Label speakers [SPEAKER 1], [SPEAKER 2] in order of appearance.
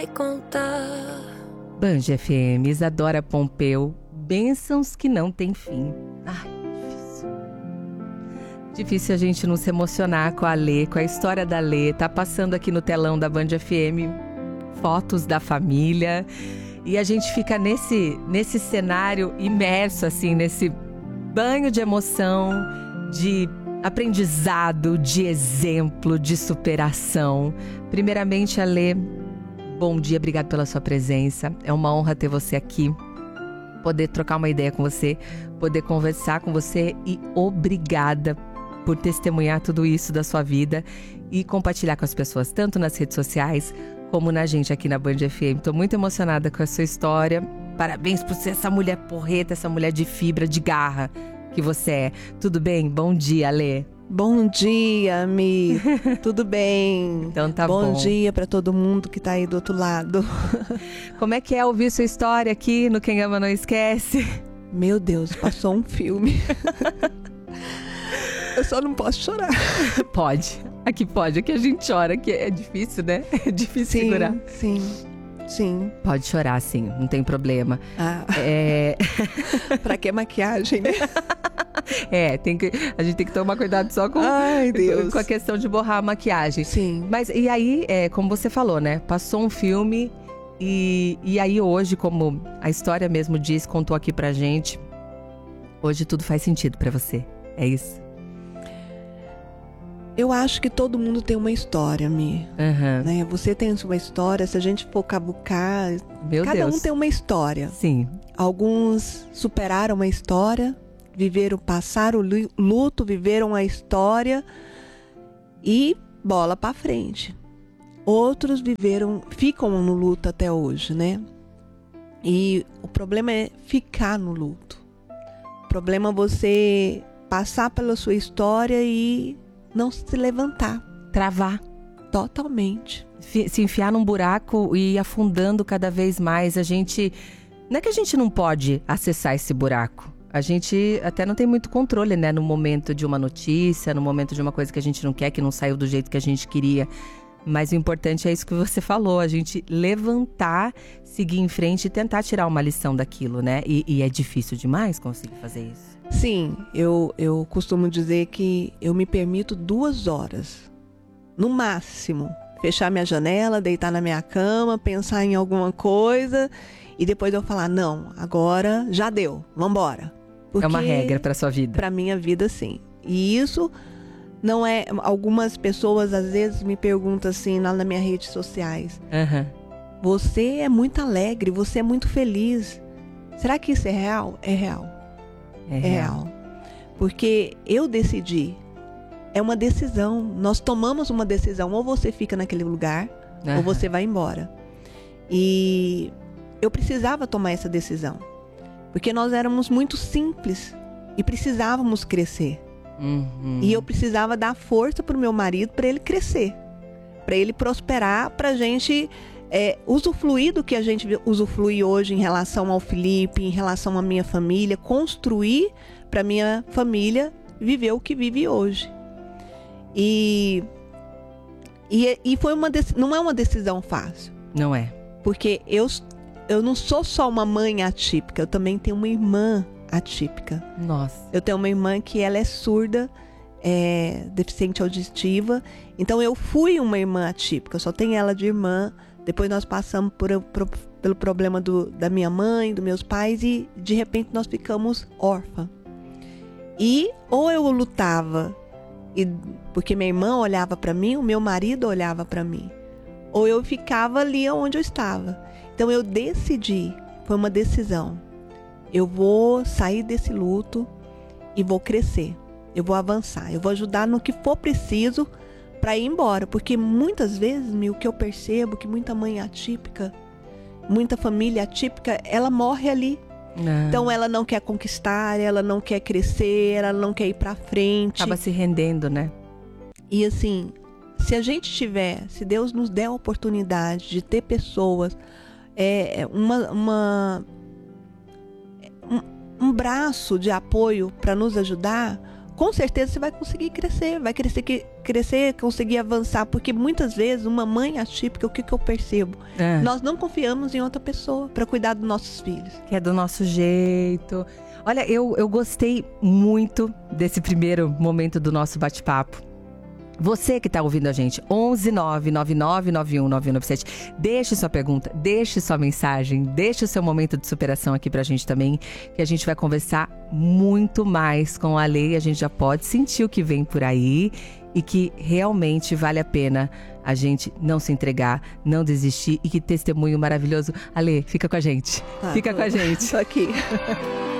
[SPEAKER 1] contar.
[SPEAKER 2] Band FM, Isadora Pompeu, bênçãos que não tem fim. Ai, difícil. Difícil a gente não se emocionar com a Lê, com a história da Lê. Tá passando aqui no telão da Band FM fotos da família. E a gente fica nesse cenário imerso, assim, nesse banho de emoção, de aprendizado, de exemplo, de superação. Primeiramente, a Lê, bom dia, obrigado pela sua presença. É uma honra ter você aqui, poder trocar uma ideia com você, poder conversar com você e obrigada por testemunhar tudo isso da sua vida e compartilhar com as pessoas, tanto nas redes sociais como na gente aqui na Band FM. Estou muito emocionada com a sua história. Parabéns por ser essa mulher porreta, essa mulher de fibra, de garra que você é. Tudo bem? Bom dia, Lê.
[SPEAKER 3] Bom dia, Mi. Tudo bem?
[SPEAKER 2] Então tá bom.
[SPEAKER 3] Bom dia para todo mundo que tá aí do outro lado.
[SPEAKER 2] Como é que é ouvir sua história aqui no Quem Ama Não Esquece?
[SPEAKER 3] Meu Deus, passou um filme. Eu só não posso chorar.
[SPEAKER 2] Pode. Aqui a gente chora, que é difícil, né? É difícil
[SPEAKER 3] Sim,
[SPEAKER 2] segurar.
[SPEAKER 3] Sim.
[SPEAKER 2] Pode chorar, sim, não tem problema.
[SPEAKER 3] Pra que maquiagem, né?
[SPEAKER 2] A gente tem que tomar cuidado só com a questão de borrar a maquiagem.
[SPEAKER 3] Sim.
[SPEAKER 2] Mas e aí, como você falou, né? Passou um filme e aí hoje, como a história mesmo diz, contou aqui pra gente, hoje tudo faz sentido pra você. É isso?
[SPEAKER 3] Eu acho que todo mundo tem uma história, Mi.
[SPEAKER 2] Uhum.
[SPEAKER 3] Né? Você tem sua história, se a gente for cavucar, cada um tem uma história.
[SPEAKER 2] Sim.
[SPEAKER 3] Alguns superaram uma história, passaram o luto, viveram a história e bola pra frente. Outros ficam no luto até hoje, né? E o problema é ficar no luto. O problema é você passar pela sua história e não se levantar.
[SPEAKER 2] Travar.
[SPEAKER 3] Totalmente.
[SPEAKER 2] Se enfiar num buraco e ir afundando cada vez mais. Não é que a gente não pode acessar esse buraco. A gente até não tem muito controle, né? No momento de uma notícia, no momento de uma coisa que a gente não quer, que não saiu do jeito que a gente queria. Mas o importante é isso que você falou, a gente levantar, seguir em frente e tentar tirar uma lição daquilo, né? E é difícil demais conseguir fazer isso.
[SPEAKER 3] Sim, eu costumo dizer que eu me permito 2 horas, no máximo, fechar minha janela, deitar na minha cama, pensar em alguma coisa e depois eu falar, não, agora já deu, vambora. Porque
[SPEAKER 2] é uma regra pra sua vida.
[SPEAKER 3] Pra minha vida, sim. E isso não é... Algumas pessoas às vezes me perguntam assim nas minhas redes sociais.
[SPEAKER 2] Uhum.
[SPEAKER 3] Você é muito alegre, você é muito feliz. Será que isso é real? É real. É real. Porque eu decidi. É uma decisão. Nós tomamos uma decisão. Ou você fica naquele lugar, ou você vai embora. E eu precisava tomar essa decisão. Porque nós éramos muito simples e precisávamos crescer.
[SPEAKER 2] Uhum.
[SPEAKER 3] E eu precisava dar força pro meu marido para ele crescer. Para ele prosperar, pra gente usufruir do que a gente usufrui hoje em relação ao Felipe, em relação à minha família, construir para minha família viver o que vive hoje. E foi não é uma decisão fácil.
[SPEAKER 2] Não é.
[SPEAKER 3] Porque eu não sou só uma mãe atípica, eu também tenho uma irmã atípica.
[SPEAKER 2] Nossa.
[SPEAKER 3] Eu tenho uma irmã que ela é surda, deficiente auditiva. Então eu fui uma irmã atípica, eu só tenho ela de irmã. Depois nós passamos pelo problema da minha mãe, dos meus pais e de repente nós ficamos órfãs. E ou eu lutava, porque minha irmã olhava para mim, o meu marido olhava para mim. Ou eu ficava ali onde eu estava. Então eu decidi, foi uma decisão. Eu vou sair desse luto e vou crescer. Eu vou avançar, eu vou ajudar no que for preciso para ir embora, porque muitas vezes, o que eu percebo que muita mãe atípica, muita família atípica, ela morre ali. Então ela não quer conquistar, ela não quer crescer, ela não quer ir para frente.
[SPEAKER 2] Acaba se rendendo, né?
[SPEAKER 3] E assim, se Deus nos der a oportunidade de ter pessoas, um braço de apoio para nos ajudar, com certeza você vai conseguir crescer, vai crescer, conseguir avançar. Porque muitas vezes, uma mãe atípica, o que eu percebo? Nós não confiamos em outra pessoa para cuidar dos nossos filhos.
[SPEAKER 2] Que é do nosso jeito. Olha, eu gostei muito desse primeiro momento do nosso bate-papo. Você que está ouvindo a gente, 11 999 91 9197, deixe sua pergunta, deixe sua mensagem, deixe o seu momento de superação aqui pra gente também, que a gente vai conversar muito mais com a Alê, e a gente já pode sentir o que vem por aí e que realmente vale a pena a gente não se entregar, não desistir, e que testemunho maravilhoso. Alê, fica com a gente, fica com a gente.
[SPEAKER 3] Tô aqui.